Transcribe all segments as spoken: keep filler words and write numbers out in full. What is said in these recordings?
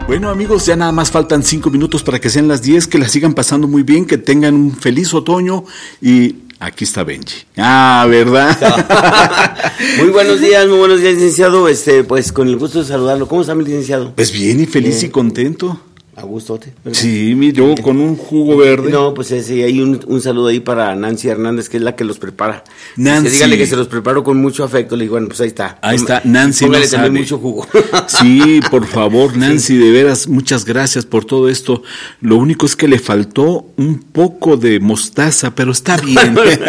Bueno, amigos, ya nada más faltan cinco minutos para que sean las diez, que la sigan pasando muy bien, que tengan un feliz otoño y aquí está Benji. Ah, ¿verdad? Muy buenos días, muy buenos días, licenciado. Este, pues con el gusto de saludarlo. ¿Cómo está mi licenciado? Pues bien y feliz bien. Y contento. A gustote. ¿Verdad? Sí, mi, yo con un jugo verde. No, pues sí, hay un, un saludo ahí para Nancy Hernández, que es la que los prepara. Nancy. Dice, dígale que se los preparo con mucho afecto. Le digo, bueno, pues ahí está. Ahí está, Nancy. Póngale no también sabe. mucho jugo. Sí, por favor, Nancy, sí. De veras, muchas gracias por todo esto. Lo único es que le faltó un poco de mostaza, pero está bien.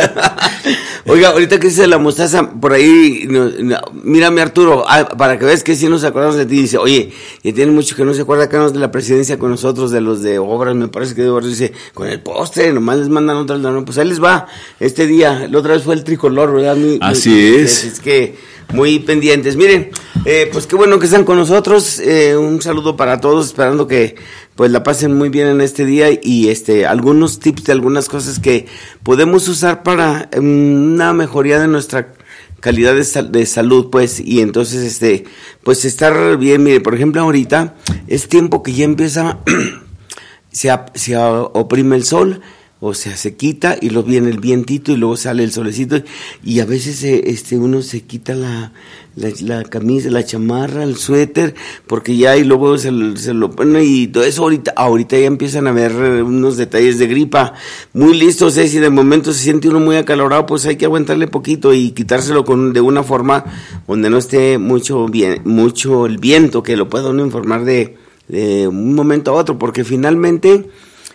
Oiga, ahorita que dice la mostaza, por ahí, no, no, mírame Arturo, ah, para que veas que si nos acordamos de ti, dice, oye, y tiene mucho que no se acuerda acá de la presidencia con nosotros, de los de obras, me parece que de obras, dice, con el postre, nomás les mandan otra, no, pues ahí les va, este día, la otra vez fue el tricolor, ¿verdad? Muy, Así muy, es. es. Es que muy pendientes. Miren, eh, pues qué bueno que están con nosotros, eh, un saludo para todos, esperando que pues la pasen muy bien en este día y este algunos tips de algunas cosas que podemos usar para um, una mejoría de nuestra calidad de, sal, de salud, pues, y entonces este pues estar bien. Mire, por ejemplo, ahorita es tiempo que ya empieza se, se oprime el sol, o sea, se quita y luego viene el vientito y luego sale el solecito y a veces eh, este uno se quita la, la la camisa, la chamarra, el suéter, porque ya y luego se, se lo pone y todo eso. Ahorita ahorita ya empiezan a ver unos detalles de gripa muy listos, ¿eh? Si de momento se siente uno muy acalorado, pues hay que aguantarle poquito y quitárselo con de una forma donde no esté mucho bien, mucho el viento, que lo pueda uno informar de, de un momento a otro, porque finalmente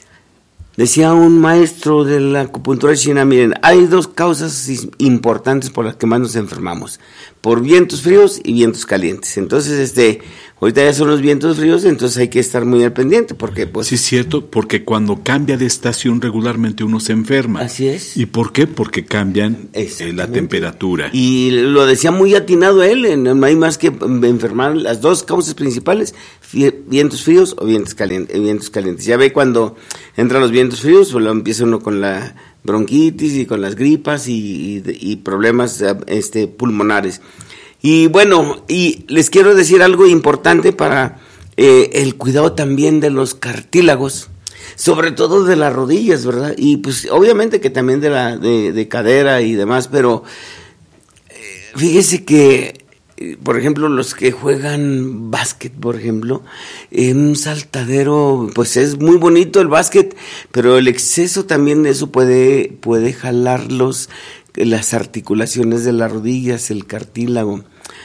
decía un maestro de la acupuntura china, miren, hay dos causas importantes por las que más nos enfermamos, por vientos fríos y vientos calientes. Entonces, este, ahorita ya son los vientos fríos, entonces hay que estar muy al pendiente, porque pues... Sí, es cierto, porque cuando cambia de estación regularmente uno se enferma. Así es. ¿Y por qué? Porque cambian eh, la temperatura. Y lo decía muy atinado él, no hay más que enfermar las dos causas principales, vientos fríos o vientos calientes, vientos calientes. Ya ve cuando entran los vientos fríos, pues lo empieza uno con la bronquitis y con las gripas y, y, y problemas este, pulmonares. Y bueno, y les quiero decir algo importante para eh, el cuidado también de los cartílagos, sobre todo de las rodillas, ¿verdad? Y pues obviamente que también de la de, de cadera y demás, pero eh, fíjese que por ejemplo, los que juegan básquet, por ejemplo, en un saltadero, pues es muy bonito el básquet, pero el exceso también de eso puede, puede jalar los, las articulaciones de las rodillas, el cartílago.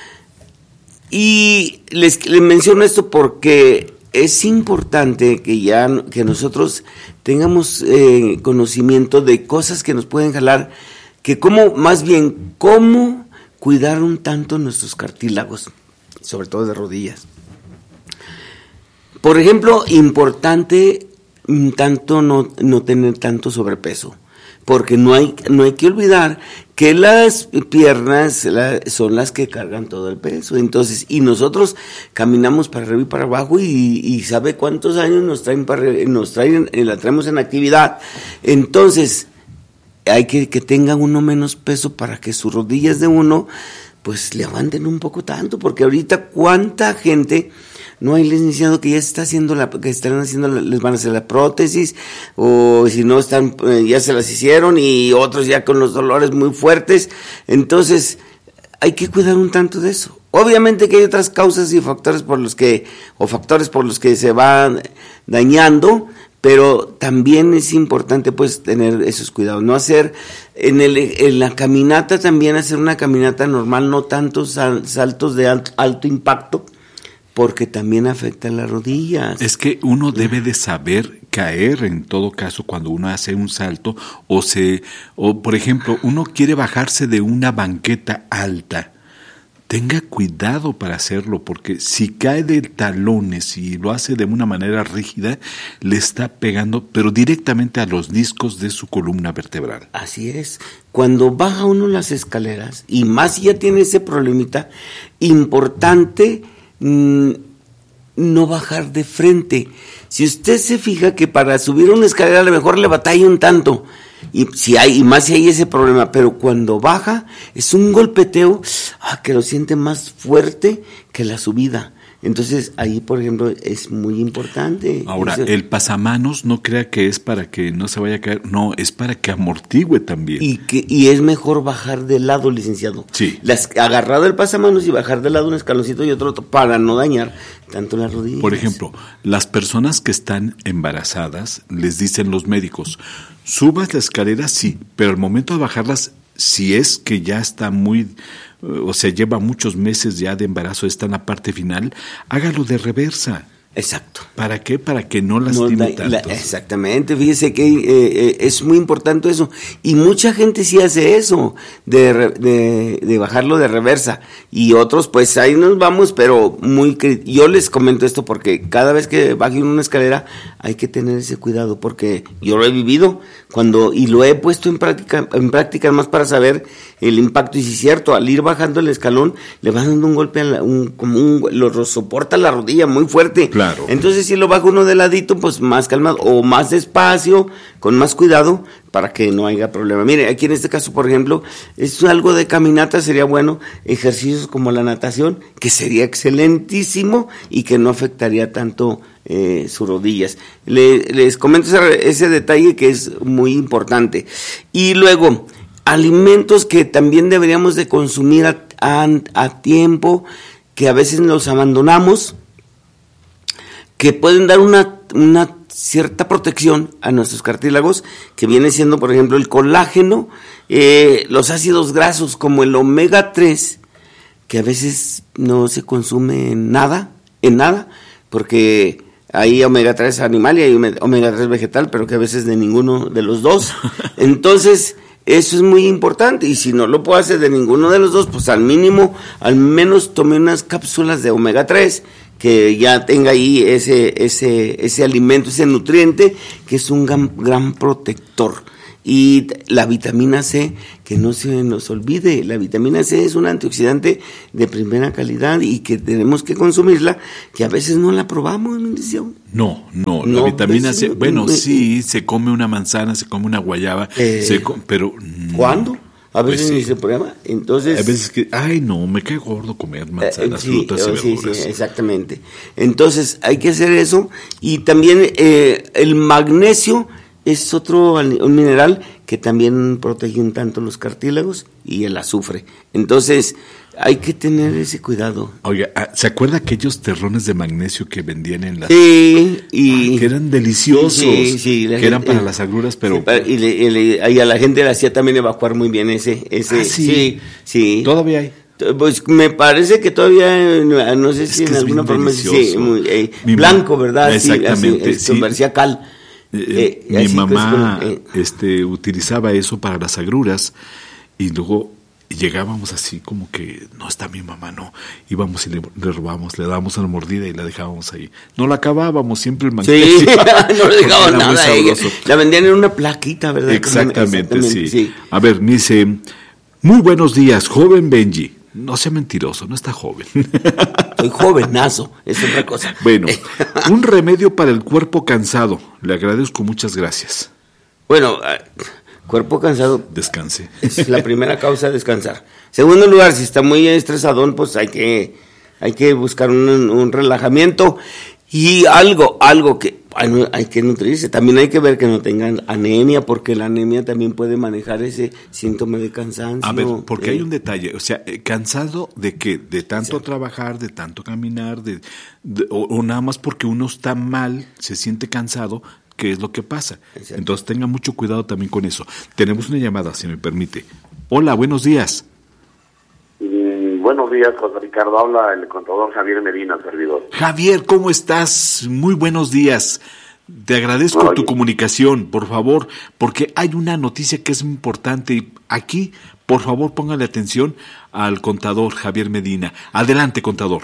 Y les, les menciono esto porque es importante que ya que nosotros tengamos eh, conocimiento de cosas que nos pueden jalar, que cómo, más bien, cómo cuidar un tanto nuestros cartílagos, sobre todo de rodillas. Por ejemplo, importante un tanto no, no tener tanto sobrepeso, porque no hay, no hay que olvidar que las piernas la, son las que cargan todo el peso. Entonces, y nosotros caminamos para arriba y para abajo y, y sabe cuántos años nos traen para nos traen, la traemos en actividad. Entonces, hay que que tengan uno menos peso para que sus rodillas de uno pues le aguanten un poco tanto, porque ahorita cuánta gente no hay licenciado que ya está haciendo la que están haciendo les van a hacer la prótesis, o si no están ya se las hicieron, y otros ya con los dolores muy fuertes. Entonces hay que cuidar un tanto de eso. Obviamente que hay otras causas y factores por los que o factores por los que se van dañando, pero también es importante pues tener esos cuidados, no hacer en, el, en la caminata también hacer una caminata normal, no tantos sal, saltos de alto, alto impacto, porque también afecta las rodillas. Es que uno debe de saber caer en todo caso cuando uno hace un salto o se o por ejemplo uno quiere bajarse de una banqueta alta. Tenga cuidado para hacerlo, porque si cae de talones y lo hace de una manera rígida, le está pegando, pero directamente a los discos de su columna vertebral. Así es. Cuando baja uno las escaleras, y más si ya tiene ese problemita, importante mmm, no bajar de frente. Si usted se fija que para subir una escalera a lo mejor le batalla un tanto, y si hay, y más si hay ese problema, pero cuando baja es un golpeteo ah, que lo siente más fuerte que la subida. Entonces, ahí, por ejemplo, es muy importante. Ahora, Eso, el pasamanos no crea que es para que no se vaya a caer, no, es para que amortigüe también. Y que y es mejor bajar de lado, licenciado. Sí. Las, agarrado el pasamanos y bajar de lado un escaloncito y otro, otro para no dañar tanto las rodillas. Por ejemplo, las personas que están embarazadas, les dicen los médicos, subas la escalera, sí, pero al momento de bajarlas, si es que ya está muy, o sea, lleva muchos meses ya de embarazo, está en la parte final, hágalo de reversa. Exacto. ¿Para qué? Para que no lastime no, tanto. La, exactamente, fíjese que eh, eh, es muy importante eso. Y mucha gente sí hace eso, de, de, de bajarlo de reversa. Y otros, pues ahí nos vamos, pero muy... Yo les comento esto porque cada vez que baje una escalera hay que tener ese cuidado, porque yo lo he vivido cuando y lo he puesto en práctica, en práctica más para saber el impacto. Y si es cierto, al ir bajando el escalón, le va dando un golpe, a la, un, como un, lo soporta la rodilla muy fuerte. Claro. Entonces, si lo baja uno de ladito, pues más calmado, o más despacio, con más cuidado, para que no haya problema. Mire, aquí en este caso, por ejemplo, es algo de caminata, sería bueno, ejercicios como la natación, que sería excelentísimo y que no afectaría tanto eh, sus rodillas. Le, les comento ese, ese detalle que es muy importante. Y luego, alimentos que también deberíamos de consumir a, a, a tiempo, que a veces los abandonamos, que pueden dar una, una cierta protección a nuestros cartílagos, que viene siendo, por ejemplo, el colágeno, eh, los ácidos grasos como el omega tres, que a veces no se consume en nada, en nada, porque hay omega tres animal y hay omega tres vegetal, pero que a veces de ninguno de los dos. Entonces, eso es muy importante, y si no lo puedo hacer de ninguno de los dos, pues al mínimo, al menos tome unas cápsulas de omega tres, que ya tenga ahí ese ese ese alimento, ese nutriente, que es un gran, gran protector. Y la vitamina C, que no se nos olvide, la vitamina C es un antioxidante de primera calidad y que tenemos que consumirla, que a veces no la probamos, mi licenciado. No, no, no, la vitamina pues, C, bueno, eh, sí, se come una manzana, se come una guayaba, eh, se come, pero... No. ¿Cuándo? A veces Pues ni sí. se prueba, entonces... A veces que, ay no, me cae gordo comer manzanas, Eh, sí, frutas y oh, sí, verduras. sí, exactamente. Entonces hay que hacer eso, y también eh, el magnesio es otro un mineral que también protege un tanto los cartílagos, y el azufre. Entonces hay que tener ese cuidado. Oiga, ¿se acuerda aquellos terrones de magnesio que vendían en las... Sí, y... que eran deliciosos, sí, sí, que gente, eran para las agruras, pero... Sí, para, y, le, y, le, y a la gente le hacía también evacuar muy bien ese... ese Ah, sí. sí, sí. Todavía hay. Pues me parece que todavía, no sé si Es que en es alguna bien forma... delicioso. Sí, muy, eh, Mi blanco, ma- ¿verdad? Exactamente, Sí, así, sí. parecía cal. Eh, Eh, mi así, mamá pues, eh, este, utilizaba eso para las agruras, y luego llegábamos así como que, no está mi mamá, no. Íbamos y le, le robábamos, le dábamos una mordida y la dejábamos ahí. No la acabábamos, siempre el magnesio. Sí, no le dejaban Era muy nada a ella. sabroso. La vendían en una plaquita, ¿verdad? Exactamente, Exactamente, sí. A ver, me dice, muy buenos días, joven Benji. No sea mentiroso, no está joven. Soy jovenazo, es otra cosa. Bueno, un remedio para el cuerpo cansado. Le agradezco, muchas gracias. Bueno, eh, cuerpo cansado Descanse. es la primera causa, descansar. Segundo lugar, si está muy estresadón, pues hay que hay que buscar un, un relajamiento y algo, algo que hay, hay que nutrirse. También hay que ver que no tengan anemia, porque la anemia también puede manejar ese síntoma de cansancio. A ver, porque eh, hay un detalle, o sea, eh, cansado de que de tanto trabajar, de tanto caminar, de, de- o, o nada más porque uno está mal, se siente cansado, ¿qué es lo que pasa? Exacto. Entonces tenga mucho cuidado también con eso. Tenemos una llamada, si me permite. Hola, buenos días. Mm, buenos días, José Ricardo. Habla el contador Javier Medina, servidor. Javier, ¿cómo estás? Muy buenos días. Te agradezco Oye. tu comunicación, por favor, porque hay una noticia que es importante. y Aquí, por favor, póngale atención al contador Javier Medina. Adelante, contador.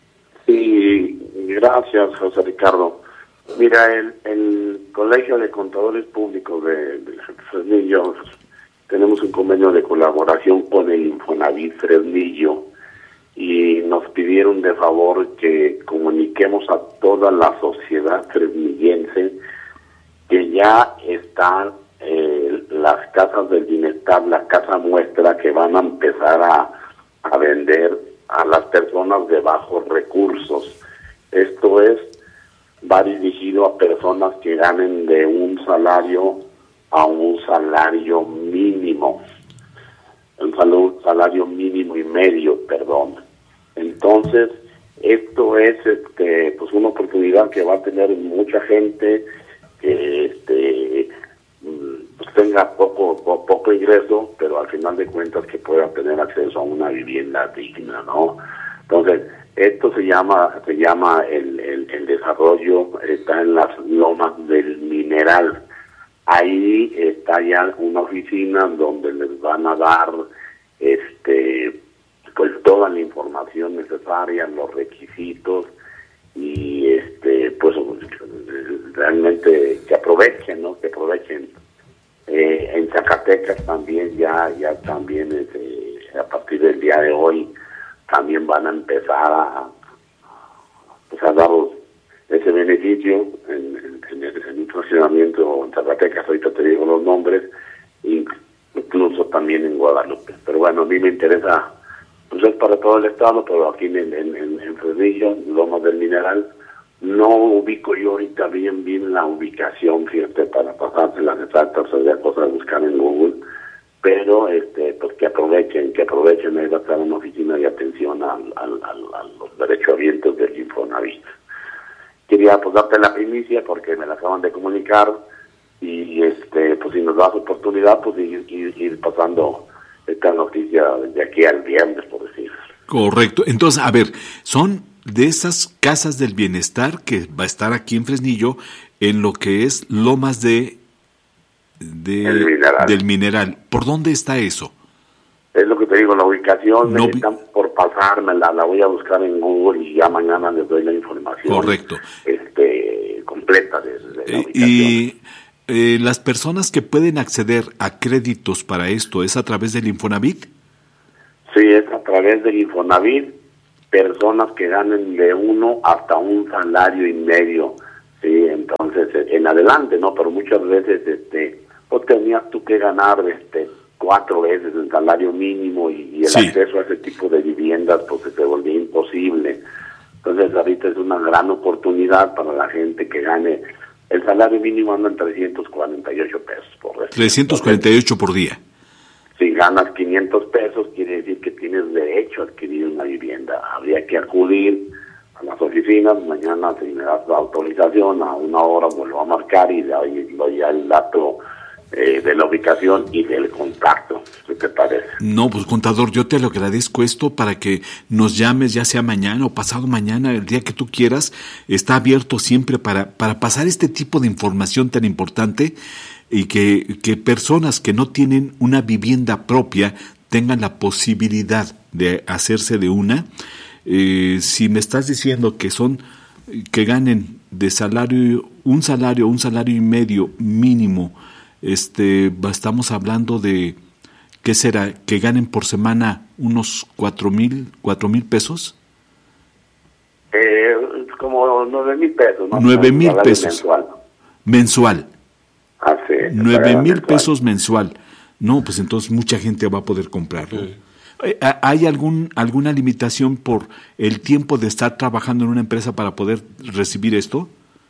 Sí, gracias, José Ricardo. Mira, el, el Colegio de Contadores Públicos de, de Fresnillo, tenemos un convenio de colaboración con el Infonavit Fresnillo, y nos pidieron de favor que comuniquemos a toda la sociedad fresnillense que ya están eh, las casas del bienestar, la casa muestra, que van a empezar a, a vender a las personas de bajos recursos. Esto es, va dirigido a personas que ganen de un salario a un salario mínimo, un salario mínimo y medio, perdón. Entonces, esto es este pues una oportunidad que va a tener mucha gente que este pues tenga poco, poco poco ingreso, pero al final de cuentas que pueda tener acceso a una vivienda digna, ¿no? Entonces, esto se llama se llama el, el, el desarrollo, está en las lomas del Mineral. Ahí está ya una oficina donde les van a dar este pues toda la información necesaria, los requisitos, y este pues realmente que aprovechen, ¿no? Que aprovechen. Eh, en Zacatecas también ya ya también este, a partir del día de hoy también van a empezar a, pues, a dar ese beneficio en, en, en, el, en el funcionamiento en Zacatecas, ahorita te digo los nombres, incluso también en Guadalupe. Pero bueno, a mí me interesa, pues es para todo el estado, pero aquí en, en, en, en Fresnillo, Lomas del Mineral, no ubico yo ahorita bien bien la ubicación, fíjate, para pasarse las exactas, sería cosa de buscar en Google, pero este pues que aprovechen, que aprovechen, ahí va a estar una oficina de atención al, al, al, a los derechohabientes del Infonavit. Quería pues darte la primicia porque me la acaban de comunicar, y este pues si nos das oportunidad, pues ir, ir, ir pasando esta noticia de aquí al viernes, por decir. Correcto. Entonces, a ver, son de esas casas del bienestar que va a estar aquí en Fresnillo, en lo que es Lomas de, de mineral. del Mineral. ¿Por dónde está eso? Es lo que te digo, la ubicación, no, me están por pasármela, la voy a buscar en Google y ya mañana les doy la información. Correcto. Este, completa de, de la eh, ubicación. Y eh, las personas que pueden acceder a créditos para esto, ¿es a través del Infonavit? Sí, es a través del Infonavit, personas que ganen de uno hasta un salario y medio, sí, entonces en adelante, ¿no? Pero muchas veces, este, pues tenías tú que ganar, este, cuatro veces el salario mínimo, y, y el sí. acceso a ese tipo de viviendas pues se volvía imposible. Entonces ahorita es una gran oportunidad para la gente que gane, el salario mínimo anda en trescientos cuarenta y ocho pesos por mes. trescientos cuarenta y ocho por día. Si ganas quinientos pesos, quiere decir que tienes derecho a adquirir una vivienda. Habría que acudir a las oficinas, mañana si me das la autorización, a una hora vuelvo a marcar y doy, doy ya el dato eh, de la ubicación y del contacto. ¿Qué te parece? No, pues contador, yo te lo agradezco esto para que nos llames, ya sea mañana o pasado mañana, el día que tú quieras. Está abierto siempre para, para pasar este tipo de información tan importante, y que, que personas que no tienen una vivienda propia tengan la posibilidad de hacerse de una. Eh, si me estás diciendo que son, que ganen de salario, un salario, un salario y medio mínimo, este, estamos hablando de, ¿qué será? Que ganen por semana unos cuatro mil, cuatro mil pesos. Eh, como nueve mil pesos, ¿no? Nueve mil pesos. Mensual. Mensual. Ah, sí, Nueve mil pesos mensual. No, pues entonces mucha gente va a poder comprarlo. Sí. ¿Hay algún alguna limitación por el tiempo de estar trabajando en una empresa para poder recibir esto?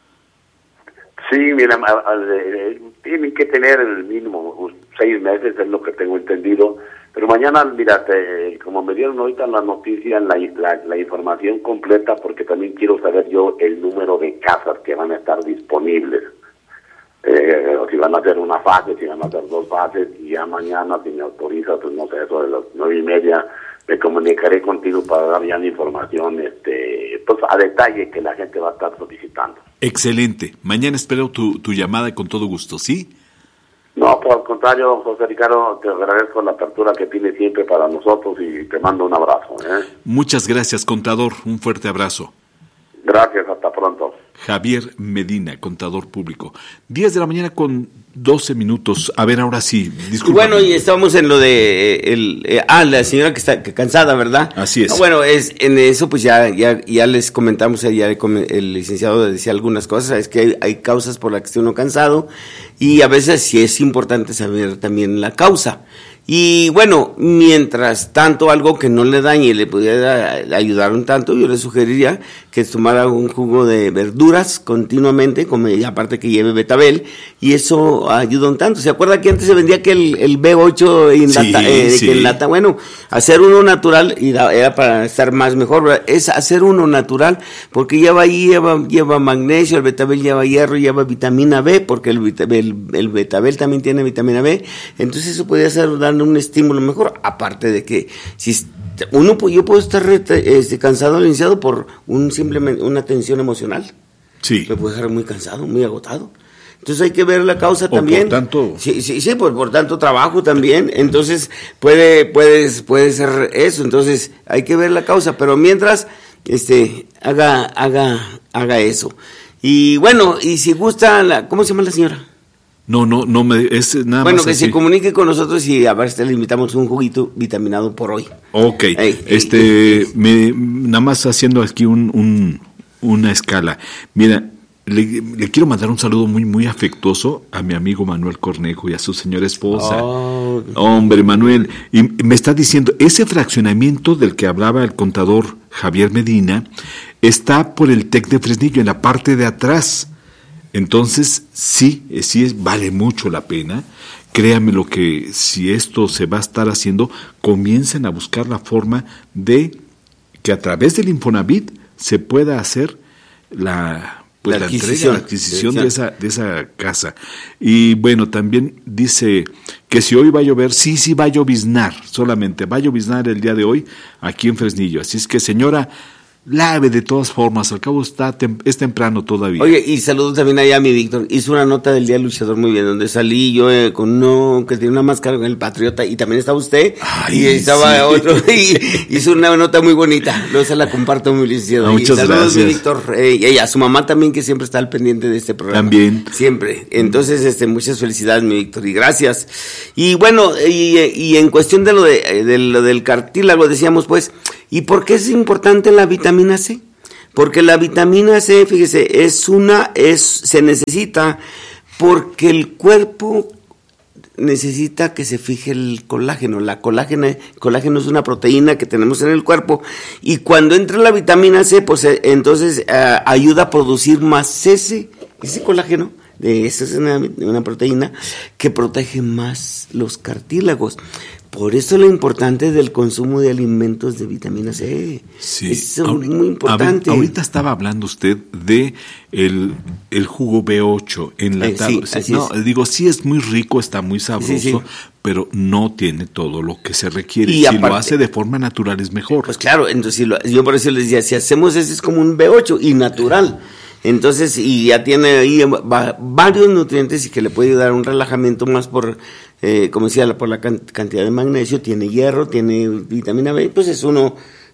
Sí, mira, tienen que tener el mínimo seis meses, es lo que tengo entendido. Pero mañana, mira, te, como me dieron ahorita la noticia, la, la, la información completa, porque también quiero saber yo el número de casas que van a estar disponibles. Eh, o si van a hacer una fase, si van a hacer dos fases, y ya mañana, si me autoriza, pues no sé, eso de las nueve y media, me comunicaré contigo para dar ya la información, este, pues a detalle que la gente va a estar solicitando. Excelente. Mañana espero tu, tu llamada con todo gusto, ¿sí? No, por el contrario, José Ricardo, te agradezco la apertura que tienes siempre para nosotros y te mando un abrazo. ¿eh? Muchas gracias, contador. Un fuerte abrazo. Gracias, hasta pronto. Javier Medina, contador público. diez de la mañana con doce minutos. A ver, ahora sí, disculpa. Bueno, y estamos en lo de el eh, ah, la señora que está que cansada, ¿verdad? Así es. No, bueno, es en eso pues ya ya ya les comentamos, ya el licenciado decía algunas cosas, es que hay, hay causas por las que esté uno cansado, y a veces sí es importante saber también la causa. Y bueno, mientras tanto, algo que no le dañe y le pudiera ayudar un tanto, yo le sugeriría que tomara un jugo de verduras continuamente, como, y aparte que lleve betabel, y eso ayuda un tanto. ¿Se acuerda que antes se vendía que el, el B ocho en, Sí, lata, eh, sí. que en lata? Bueno, hacer uno natural, y da, era para estar más mejor, ¿verdad? Es hacer uno natural, porque lleva, lleva, lleva magnesio, el betabel lleva hierro, lleva vitamina B, porque el, el, el betabel también tiene vitamina B, entonces eso podría ser darle un estímulo mejor, aparte de que si uno, yo puedo estar este, cansado al iniciado por un simplemente una tensión emocional, Sí. me puede dejar muy cansado, muy agotado. Entonces hay que ver la causa O también. por tanto- Sí, sí, sí, por, por tanto trabajo también. Entonces puede, puede, puede ser eso. Entonces hay que ver la causa. Pero mientras, este, haga, haga, haga eso. Y bueno, y si gusta, la, ¿cómo se llama la señora? No, no, no me es nada Bueno, más que así. se comunique con nosotros y a ver si le invitamos un juguito vitaminado por hoy. Ok, Ey, este, me, nada más haciendo aquí un, un, una escala. Mira, le, le quiero mandar un saludo muy, muy afectuoso a mi amigo Manuel Cornejo y a su señora esposa. Oh. Hombre, Manuel, y me está diciendo, ese fraccionamiento del que hablaba el contador Javier Medina está por el TEC de Fresnillo, en la parte de atrás. Entonces, sí, sí es, vale mucho la pena. Créame lo que si esto se va a estar haciendo, comiencen a buscar la forma de que a través del Infonavit se pueda hacer la, pues, La la, adquisición. entrega, la adquisición de esa, de esa casa. Y bueno, también dice que si hoy va a llover, sí, sí va a lloviznar, solamente va a lloviznar el día de hoy aquí en Fresnillo. Así es que, señora, lave de todas formas, al cabo está tem- es temprano todavía. Oye, y saludos también allá a mi Víctor. Hizo una nota del Día del Luchador muy bien, donde salí yo eh, con uno que tiene una máscara con el Patriota, y también estaba usted, Ay, y estaba sí. otro, y hizo una nota muy bonita. Luego se la comparto muy licenciado. Ah, Y muchas saludos, mi gracias. Víctor, eh, y a su mamá también, que siempre está al pendiente de este programa. También. Siempre. Entonces, este, muchas felicidades, mi Víctor, y gracias. Y bueno, y, y en cuestión de lo, de, de lo del cartílago, decíamos pues, ¿y por qué es importante la vitamina C? Porque la vitamina C, fíjese, es una, es, se necesita porque el cuerpo necesita que se fije el colágeno. La colágeno, colágeno es una proteína que tenemos en el cuerpo, y cuando entra la vitamina C, pues eh, entonces eh, ayuda a producir más ese, ese colágeno. De esa es una, una proteína que protege más los cartílagos. Por eso lo importante del consumo de alimentos de vitamina C. Sí. Es Ahor- muy importante. a ver, ahorita estaba hablando usted de el, el jugo B ocho enlatado. Eh, sí, así no, es. digo, sí es muy rico, está muy sabroso, Sí, sí. pero no tiene todo lo que se requiere. Y si lo aparte- hace de forma natural es mejor. Pues claro, entonces si lo- yo por eso les decía, si hacemos eso es como un B ocho y natural. Entonces, y ya tiene ahí va- varios nutrientes y que le puede ayudar a un relajamiento más por, eh, como decía, por la can- cantidad de magnesio, tiene hierro, tiene vitamina B, pues es uno,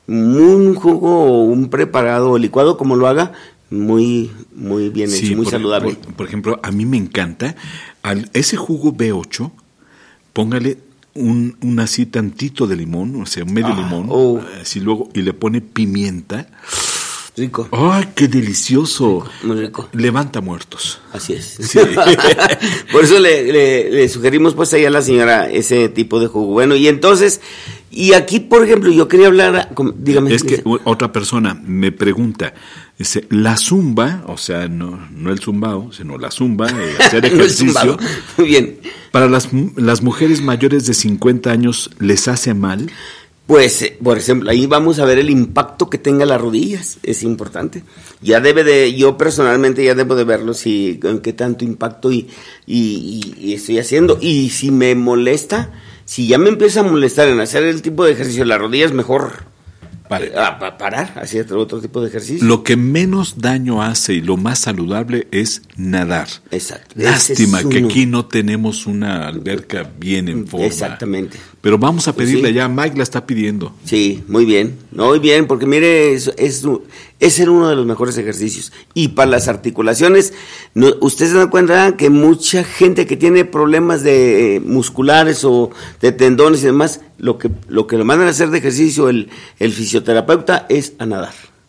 un jugo o un preparado o licuado, como lo haga, muy, muy bien hecho, Sí, muy por, saludable. Por, por ejemplo, a mí me encanta, al, ese jugo B ocho, póngale un, un así tantito de limón, o sea, medio Ah, limón, oh. así luego, y le pone pimienta. Rico, ¡Ay, qué delicioso! muy rico. Levanta muertos. Así es. Sí. Por eso le, le, le sugerimos pues ahí a la señora ese tipo de jugo. Bueno, y entonces, y aquí, por ejemplo, yo quería hablar, con- dígame. Es que u- otra persona me pregunta, dice, la zumba, o sea, no, no el zumbao, sino la zumba, eh, hacer No es ejercicio, zumbado. Muy bien. para las, mu- las mujeres mayores de cincuenta años, ¿les hace mal? Pues, eh, por ejemplo, ahí vamos a ver el impacto que tenga las rodillas, es importante. Ya debe de, yo personalmente ya debo de verlo, si, en qué tanto impacto y, y, y- y estoy haciendo. Y si me molesta, si ya me empieza a molestar en hacer el tipo de ejercicio de las rodillas, mejor Pare. eh, a- pa- parar, hacer otro, otro tipo de ejercicio. Lo que menos daño hace y lo más saludable es nadar. Exacto. Lástima Ese es que uno. aquí no tenemos una alberca bien en forma. Exactamente. Pero vamos a Pues pedirle sí. ya, Mike la está pidiendo. Sí, muy bien, muy bien, porque mire, es, es, es ser uno de los mejores ejercicios. Y para las articulaciones, no, ustedes se dan cuenta que mucha gente que tiene problemas de eh, musculares o de tendones y demás, lo que lo que lo mandan a hacer de ejercicio el, el fisioterapeuta es a nadar.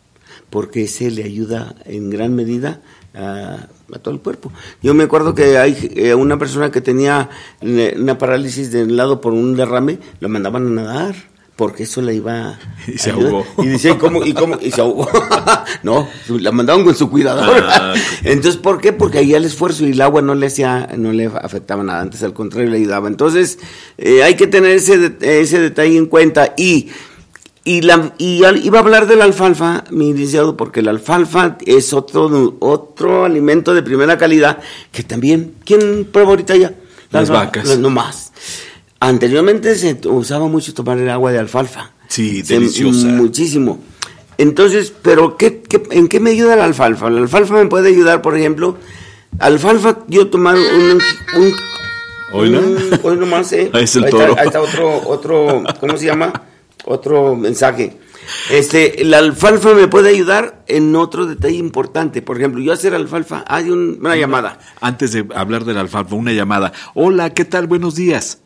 porque ese le ayuda en gran medida a, a todo el cuerpo. Yo me acuerdo que hay eh, una persona que tenía una parálisis del lado por un derrame, lo mandaban a nadar, porque eso la iba a y se ahogó. Y decía, ¿y cómo? ¿Y cómo? Y se ahogó. No, la mandaban con su cuidador. Ah, entonces, ¿por qué? Porque ahí el esfuerzo y el agua no le hacía, no le afectaba nada, antes al contrario le ayudaba. Entonces, eh, hay que tener ese, ese detalle en cuenta. Y Y, la, y iba a hablar de la alfalfa, mi licenciado, porque la alfalfa es otro otro alimento de primera calidad que también, ¿quién prueba ahorita ya? Las, las vacas. No más. Anteriormente se usaba mucho tomar el agua de alfalfa. Sí, deliciosa. Se, muchísimo. Entonces, ¿pero qué, qué, en qué me ayuda la alfalfa? La alfalfa me puede ayudar, por ejemplo, alfalfa, yo tomar un... un ¿Hoy no? Un, hoy nomás, ¿eh? Es el ahí toro. Está, ahí está otro, otro, ¿cómo se llama? Otro mensaje. Este, la alfalfa me puede ayudar en otro detalle importante. Por ejemplo, yo hacer alfalfa, hay un, una llamada. Antes de hablar de la alfalfa, una llamada. Hola, ¿qué tal? Buenos días.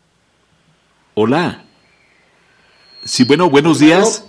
Hola. Sí, bueno, buenos días.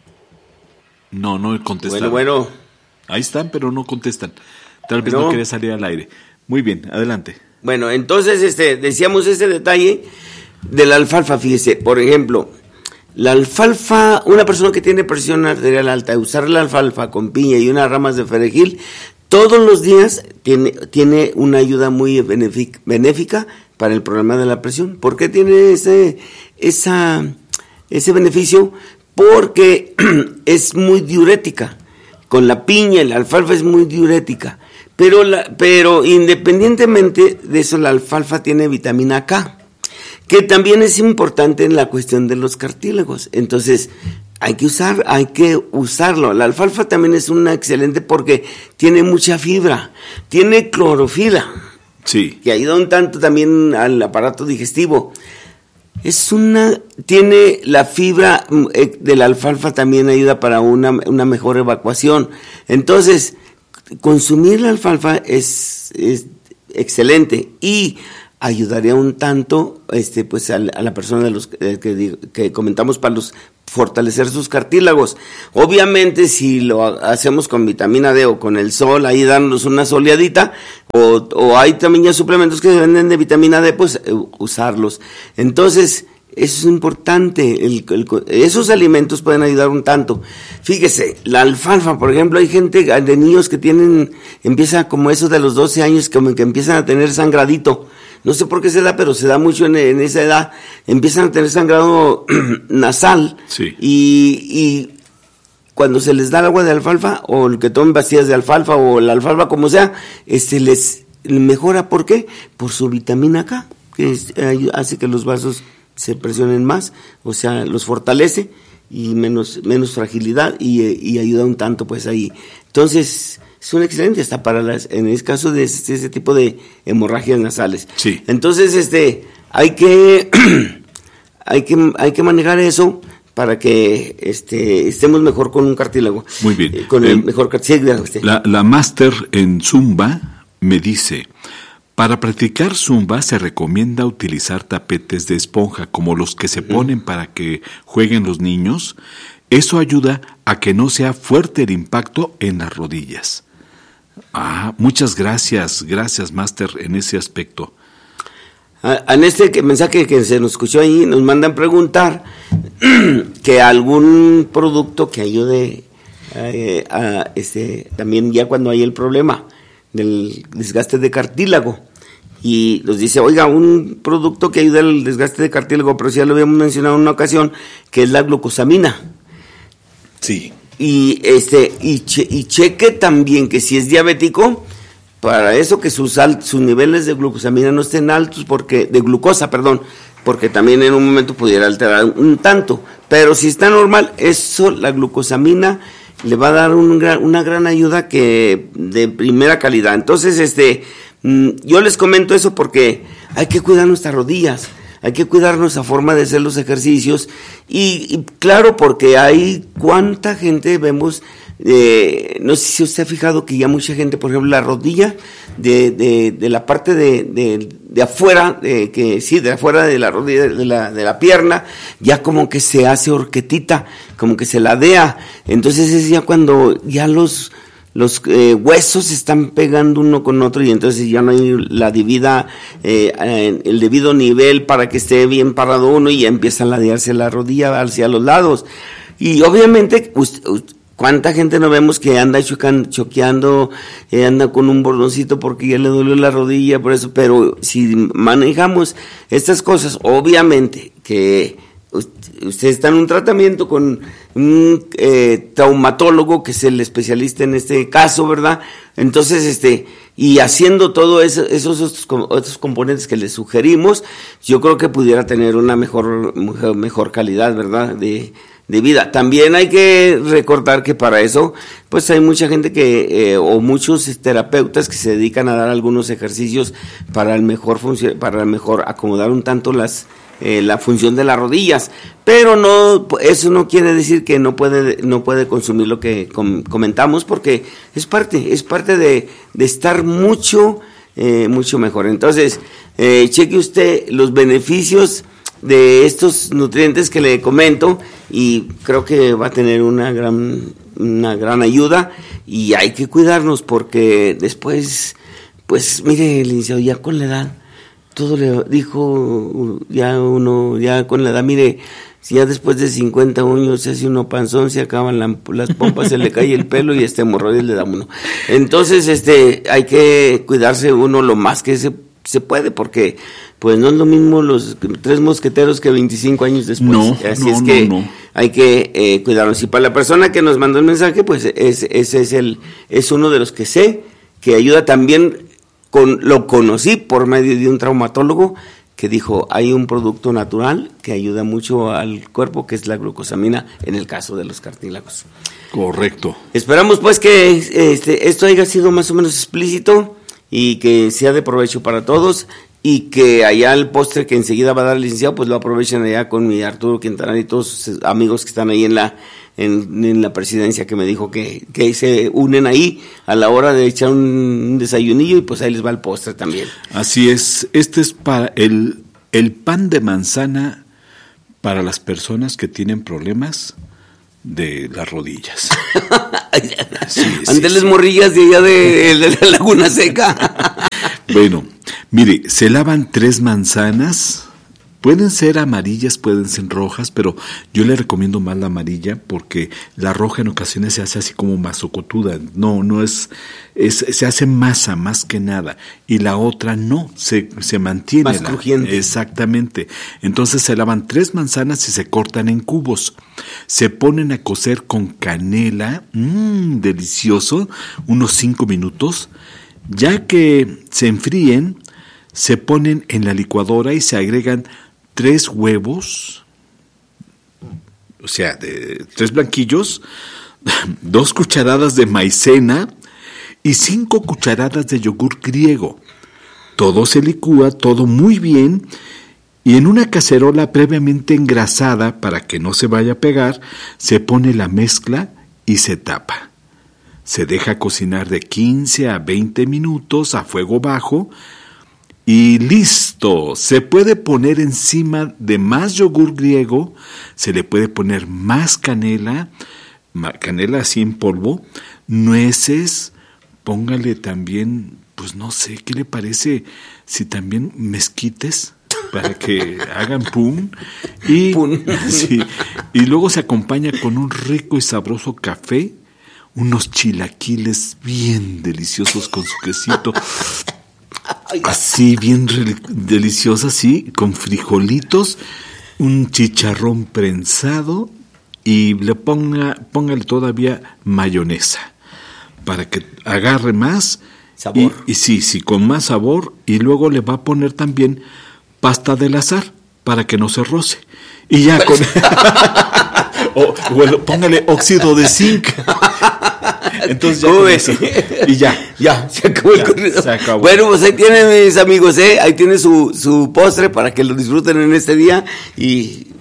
No, no contestan. Bueno, bueno. Ahí están, pero no contestan. Tal vez bueno. no quería salir al aire. Muy bien, adelante. Bueno, entonces, este, decíamos ese detalle de la alfalfa, fíjese, por ejemplo, la alfalfa, una persona que tiene presión arterial alta, usar la alfalfa con piña y unas ramas de perejil, todos los días tiene, tiene una ayuda muy benéfica, benéfica para el problema de la presión. ¿Por qué tiene ese, esa, ese beneficio? Porque es muy diurética. Con la piña y la alfalfa es muy diurética. Pero, la, pero independientemente de eso, la alfalfa tiene vitamina K, que también es importante en la cuestión de los cartílagos. Entonces, hay que usar, hay que usarlo. La alfalfa también es una excelente porque tiene mucha fibra, tiene clorofila, sí, que ayuda un tanto también al aparato digestivo. Es una, tiene la fibra de la alfalfa también ayuda para una, una mejor evacuación. Entonces, consumir la alfalfa es, es excelente y ayudaría un tanto este pues a, a la persona de los eh, que, que comentamos para los fortalecer sus cartílagos. Obviamente si lo hacemos con vitamina D o con el sol, ahí darnos una soleadita, o, o hay también ya suplementos que se venden de vitamina D, pues eh, usarlos. Entonces, eso es importante, el, el, esos alimentos pueden ayudar un tanto. Fíjese, la alfalfa, por ejemplo, hay gente de niños que tienen, empieza como esos de los doce años, como que empiezan a tener sangradito. No sé por qué se da, pero se da mucho en, en esa edad. Empiezan a tener sangrado nasal. Sí. Y, y cuando se les da el agua de alfalfa, o el que tomen pastillas de alfalfa, o la alfalfa como sea, este les mejora. ¿Por qué? Por su vitamina K, que es, hace que los vasos se presionen más, o sea, los fortalece y menos, menos fragilidad y, y ayuda un tanto pues ahí. Entonces, son excelentes hasta para las, en el caso de ese, ese tipo de hemorragias nasales. Sí. Entonces, este, hay que, hay que, hay que manejar eso para que este, estemos mejor con un cartílago. Muy bien. Eh, con el eh, mejor cartílago. Este. La, la máster en Zumba me dice: para practicar Zumba se recomienda utilizar tapetes de esponja como los que se ponen para que jueguen los niños. Eso ayuda a que no sea fuerte el impacto en las rodillas. Ah, muchas gracias, gracias, máster, en ese aspecto. En este mensaje que se nos escuchó ahí, nos mandan preguntar que algún producto que ayude eh, a este, también ya cuando hay el problema del desgaste de cartílago. Y nos dice, oiga, un producto que ayuda al desgaste de cartílago, pero ya lo habíamos mencionado en una ocasión, que es la glucosamina. Sí. Y este y, che, y cheque también que si es diabético, para eso que sus, alt, sus niveles de glucosamina no estén altos, porque de glucosa, perdón, porque también en un momento pudiera alterar un tanto. Pero si está normal, eso, la glucosamina le va a dar un gran, una gran ayuda que de primera calidad. Entonces, este, yo les comento eso porque hay que cuidar nuestras rodillas, hay que cuidar nuestra forma de hacer los ejercicios y, y claro, porque hay cuánta gente vemos eh, no sé si usted ha fijado que ya mucha gente, por ejemplo, la rodilla de, de, de la parte de, de, de afuera, de, que sí, de afuera de la rodilla, de la, de la pierna, ya como que se hace horquetita, como que se ladea. Entonces es ya cuando ya los los eh, huesos se están pegando uno con otro y entonces ya no hay la debida, eh, el debido nivel para que esté bien parado uno y ya empieza a ladearse la rodilla hacia los lados. Y obviamente, usted, usted, ¿cuánta gente no vemos que anda chocan, choqueando, eh, anda con un bordoncito porque ya le duele la rodilla, por eso? Pero si manejamos estas cosas, obviamente que usted está en un tratamiento con un eh, traumatólogo que es el especialista en este caso, ¿verdad? Entonces, este, y haciendo todo eso, esos otros, otros componentes que le sugerimos, yo creo que pudiera tener una mejor, mejor calidad, ¿verdad? De, de vida. También hay que recordar que para eso, pues hay mucha gente que, eh, o muchos terapeutas que se dedican a dar algunos ejercicios para el mejor funcio- para el mejor acomodar un tanto las Eh, la función de las rodillas, pero no, eso no quiere decir que no puede no puede consumir lo que com- comentamos, porque es parte es parte de, de estar mucho eh, mucho mejor. Entonces, eh, cheque usted los beneficios de estos nutrientes que le comento y creo que va a tener una gran una gran ayuda y hay que cuidarnos porque después, pues mire, licenciado, ya con la edad todo le dijo, ya uno, ya con la edad, mire, si ya después de cincuenta años se hace uno panzón, se acaban la, las pompas, se le cae el pelo y este hemorroides le da uno. Entonces, este, hay que cuidarse uno lo más que se, se puede, porque pues no es lo mismo los tres mosqueteros que veinticinco años después. No, Así no, es que no, no. hay que eh, cuidarnos. Y para la persona que nos mandó el mensaje, pues ese es, es, el, es uno de los que sé, que ayuda también. Con, lo conocí por medio de un traumatólogo que dijo, hay un producto natural que ayuda mucho al cuerpo, que es la glucosamina en el caso de los cartílagos. Correcto. Esperamos pues que este, esto haya sido más o menos explícito y que sea de provecho para todos y que allá el postre que enseguida va a dar el licenciado, pues lo aprovechen allá con mi Arturo Quintarán y todos sus amigos que están ahí en la En, en la presidencia, que me dijo que, que se unen ahí a la hora de echar un desayunillo y pues ahí les va el postre también. Así es, este es para el, el pan de manzana para las personas que tienen problemas de las rodillas. Sí, Ándeles sí, sí. morrillas de allá de, de la Laguna Seca. Bueno, mire, se lavan tres manzanas. Pueden ser amarillas, pueden ser rojas, pero yo le recomiendo más la amarilla porque la roja en ocasiones se hace así como masocotuda. No, no es, es se hace masa más que nada. Y la otra no, se, se mantiene. Más la, crujiente. Exactamente. Entonces se lavan tres manzanas y se cortan en cubos. Se ponen a cocer con canela, mmm, delicioso, unos cinco minutos. Ya que se enfríen, se ponen en la licuadora y se agregan tres huevos, o sea, de tres blanquillos, dos cucharadas de maicena y cinco cucharadas de yogur griego. Todo se licúa, todo muy bien, y en una cacerola previamente engrasada, para que no se vaya a pegar, se pone la mezcla y se tapa. Se deja cocinar de quince a veinte minutos a fuego bajo, y listo, se puede poner encima de más yogur griego, se le puede poner más canela, canela así en polvo, nueces, póngale también, pues no sé, ¿qué le parece si también mezquites? Para que hagan pum, y, Pum. sí, y luego se acompaña con un rico y sabroso café, unos chilaquiles bien deliciosos con su quesito, así bien re- deliciosa, así, con frijolitos, un chicharrón prensado y le ponga, póngale todavía mayonesa para que agarre más Sabor. Y, y sí, sí, con más sabor, y luego le va a poner también pasta del azar para que no se roce. Y ya con o, bueno, póngale óxido de zinc. Entonces ya con eso. Y ya. Ya, se acabó el Ya, corrido. se acabó. Bueno, pues ahí tienen mis amigos, ¿eh? Ahí tiene su, su postre para que lo disfruten en este día y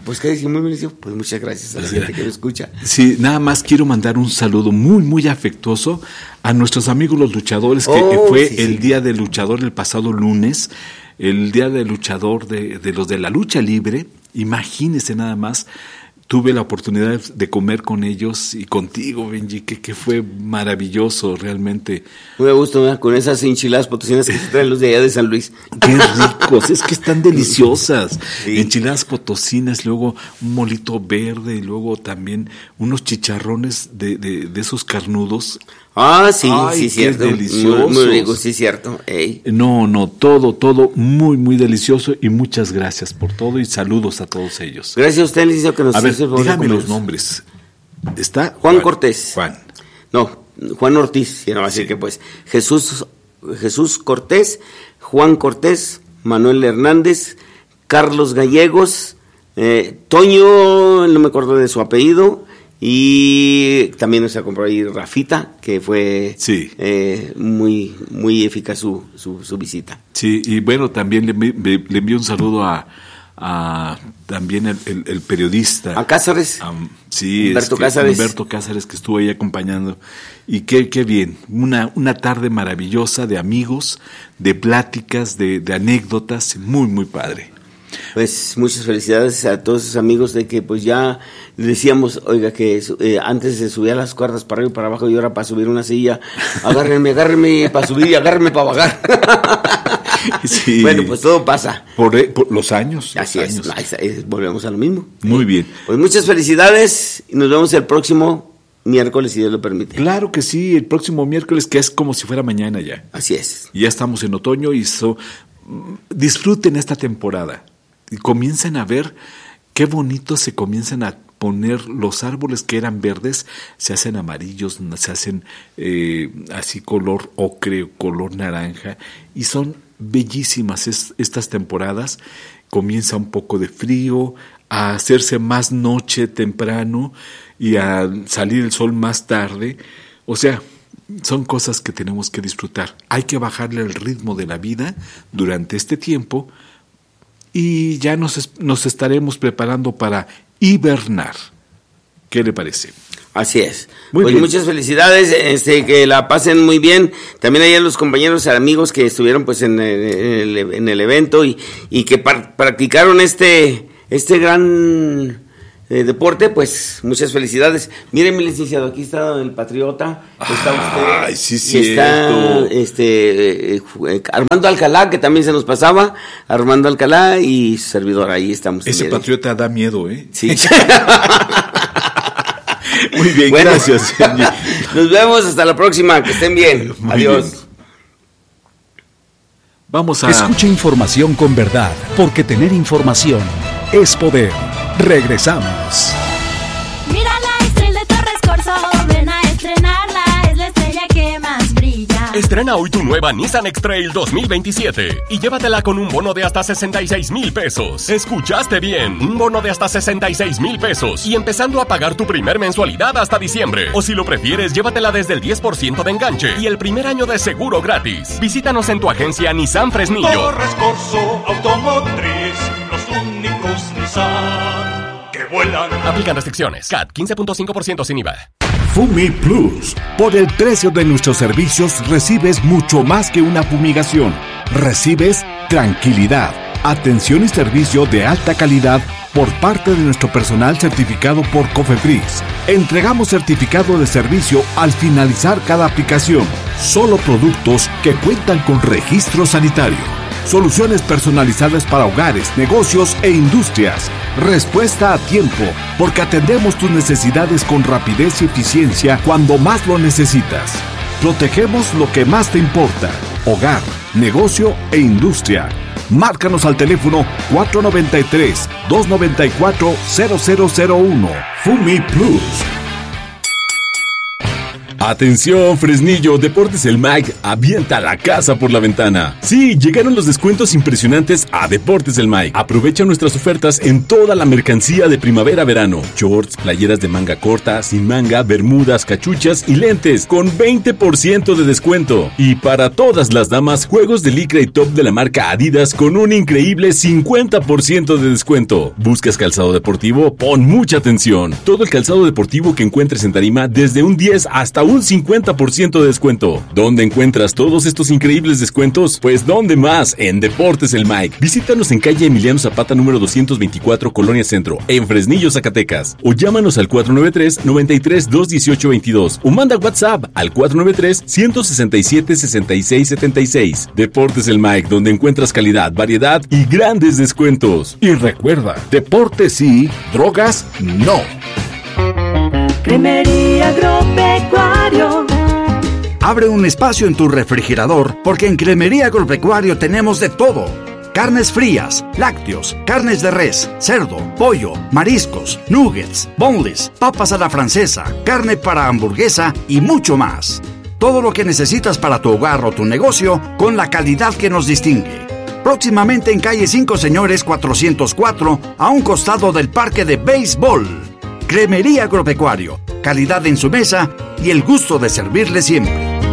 Pues qué decimos, Benicio, pues muchas gracias a la gente que me escucha. Sí, nada más quiero mandar un saludo muy, muy afectuoso a nuestros amigos los luchadores, que Oh, fue sí, el sí. Día del Luchador el pasado lunes, el Día del Luchador de, de los de la lucha libre. Imagínense nada más. Tuve la oportunidad de comer con ellos y contigo, Benji, que, que fue maravilloso realmente. Muy a gusto, ¿verdad? Con esas enchiladas potosinas que se traen los de allá de San Luis. Qué ricos, es que están deliciosas. Sí. Enchiladas potosinas, luego un molito verde y luego también unos chicharrones de, de, de esos carnudos. Ah, sí, Ay, sí, qué cierto. deliciosos. Muy, muy rico, sí, cierto. Ey. No, no, todo, todo muy, muy delicioso y muchas gracias por todo y saludos a todos ellos. Gracias a usted, licenciado, que nos A ver, hizo el favor de dígame los acompañarnos. nombres. Está Juan Cortés. Juan. No, Juan Ortiz, quiero decir Sí. que pues Jesús, Jesús Cortés, Juan Cortés, Manuel Hernández, Carlos Gallegos, eh, Toño, no me acuerdo de su apellido, y también nos acompañó ahí Rafita, que fue Sí. eh, muy, muy eficaz su, su, su visita. Sí, y bueno, también le, envi- le envío un saludo a, a también el, el- el periodista. A Cázares. a- sí, Humberto es que- Cázares. Humberto Cázares, que estuvo ahí acompañando. Y qué, qué bien, una, una tarde maravillosa de amigos, de pláticas, de, de anécdotas, muy, muy padre. Pues muchas felicidades a todos esos amigos de que pues ya decíamos, oiga, que eh, antes se subía las cuerdas para arriba y para abajo y ahora para subir una silla, agárrenme, agárrenme para subir y agárrenme para bajar. Sí. Bueno, pues todo pasa. Por, eh, por los años. Así los es, años. ahí está, eh, volvemos a lo mismo. Muy bien. Pues muchas felicidades y nos vemos el próximo miércoles, si Dios lo permite. Claro que sí, el próximo miércoles, que es como si fuera mañana ya. Así es. Ya estamos en otoño y so, disfruten esta temporada y comiencen a ver qué bonito se comienzan a poner los árboles que eran verdes, se hacen amarillos, se hacen eh, así color ocre, color naranja, y son bellísimas es, estas temporadas. Comienza un poco de frío, a hacerse más noche temprano y a salir el sol más tarde. O sea, son cosas que tenemos que disfrutar. Hay que bajarle el ritmo de la vida durante este tiempo y ya nos, nos estaremos preparando para hibernar. ¿Qué le parece? Así es. Muy pues bien. muchas felicidades, este, que la pasen muy bien. También hay a los compañeros, amigos que estuvieron pues en el, en el, en el evento y, y que par- practicaron este, este gran eh, deporte, pues muchas felicidades. Miren, mi licenciado, aquí está el Patriota, está usted. Ay, sí, y está cierto. este, eh, eh, Armando Alcalá, que también se nos pasaba, Armando Alcalá y su servidor, ahí estamos. Ese también. patriota da miedo, ¿eh? Sí. Muy bien, Bueno, gracias. nos vemos hasta la próxima, que estén bien. Muy Adiós. bien. Vamos a... Escucha información con verdad, porque tener información es poder. Regresamos. Mira la estrella de Torres Corso, ven a estrenarla, es la estrella que más brilla. Estrena hoy tu nueva Nissan X-Trail dos mil veintisiete y llévatela con un bono de hasta sesenta y seis mil pesos. ¿Escuchaste bien? Un bono de hasta sesenta y seis mil pesos y empezando a pagar tu primer mensualidad hasta diciembre. O si lo prefieres, llévatela desde el diez por ciento de enganche y el primer año de seguro gratis. Visítanos en tu agencia Nissan Fresnillo. Torres Corso Automotriz, los únicos Nissan que vuelan. Aplican restricciones. C A T quince punto cinco por ciento sin I V A. Fumi Plus. Por el precio de nuestros servicios recibes mucho más que una fumigación. Recibes tranquilidad, atención y servicio de alta calidad por parte de nuestro personal certificado por Cofepris. Entregamos certificado de servicio al finalizar cada aplicación. Solo productos que cuentan con registro sanitario. Soluciones personalizadas para hogares, negocios e industrias. Respuesta a tiempo, porque atendemos tus necesidades con rapidez y eficiencia cuando más lo necesitas. Protegemos lo que más te importa: hogar, negocio e industria. Márcanos al teléfono cuatro nueve tres, dos nueve cuatro, cero cero cero uno. Fumi Plus. Atención, Fresnillo, Deportes El Mike avienta la casa por la ventana. Sí, llegaron los descuentos impresionantes a Deportes El Mike. Aprovecha nuestras ofertas en toda la mercancía de primavera-verano. Shorts, playeras de manga corta, sin manga, bermudas, cachuchas y lentes con veinte por ciento de descuento. Y para todas las damas, juegos de licra y top de la marca Adidas con un increíble cincuenta por ciento de descuento. ¿Buscas calzado deportivo? Pon mucha atención. Todo el calzado deportivo que encuentres en Tarima desde un diez hasta un cincuenta por ciento de descuento. ¿Dónde encuentras todos estos increíbles descuentos? Pues ¿dónde más? En Deportes El Mike. Visítanos en calle Emiliano Zapata número doscientos veinticuatro, Colonia Centro, en Fresnillo, Zacatecas. O llámanos al cuatro nueve tres, nueve tres, dos uno ocho, veintidós o manda WhatsApp al cuatro nueve tres, uno seis siete, seis seis siete seis. Deportes El Mike, donde encuentras calidad, variedad y grandes descuentos. Y recuerda, deportes sí, drogas no. Cremería Agropecuario. Abre un espacio en tu refrigerador porque en Cremería Agropecuario tenemos de todo. Carnes frías, lácteos, carnes de res, cerdo, pollo, mariscos, nuggets, boneless, papas a la francesa, carne para hamburguesa y mucho más. Todo lo que necesitas para tu hogar o tu negocio con la calidad que nos distingue. Próximamente en calle cinco Señores cuatrocientos cuatro, a un costado del parque de béisbol. Cremería Agropecuario, calidad en su mesa y el gusto de servirle siempre.